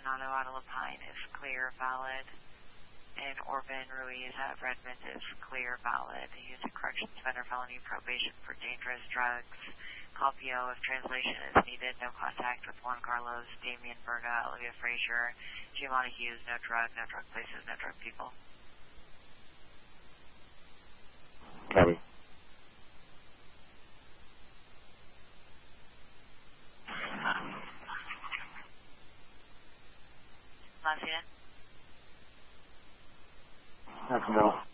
Maldonado out of Lapine is clear, valid. And Orban Ruiz at Redmond is clear, valid. He's a corrections offender, felony probation for dangerous drugs. Copio if translation is needed. No contact with Juan Carlos, Damian Berga, Olivia Frazier, Giovanni Hughes. No drug places, no drug people. Copy. Last unit. That's no.